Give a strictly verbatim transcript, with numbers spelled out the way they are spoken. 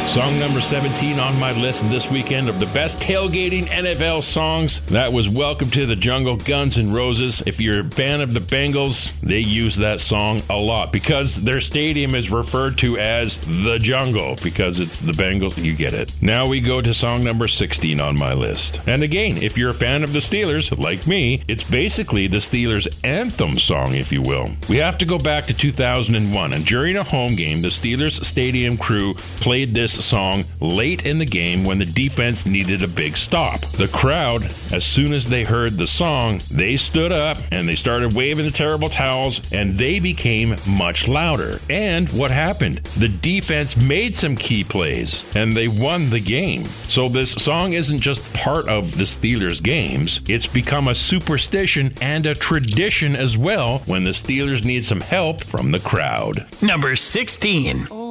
Song number seventeen on my list this weekend of the best tailgating N F L songs. That was Welcome to the Jungle, Guns N' Roses. If you're a fan of the Bengals, they use that song a lot because their stadium is referred to as the Jungle because it's the Bengals. You get it. Now we go to song number sixteen on my list. And again, if you're a fan of the Steelers, like me, it's basically the Steelers' anthem song, if you will. We have to go back to two thousand one, and during a home game, the Steelers stadium crew played this song late in the game when the defense needed a big stop. The crowd, as soon as they heard the song, they stood up and they started waving the terrible towels, and they became much louder. And what happened? The defense made some key plays and they won the game. So this song isn't just part of the Steelers games, it's become a superstition and a tradition as well when the Steelers need some help from the crowd. Number sixteen.